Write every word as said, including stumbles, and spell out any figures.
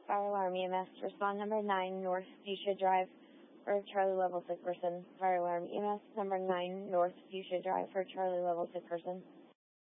Fire alarm E M S, respond number nine North Fuchsia Drive for Charlie level sick person. Fire alarm E M S number nine North Fuchsia Drive for Charlie level sick person.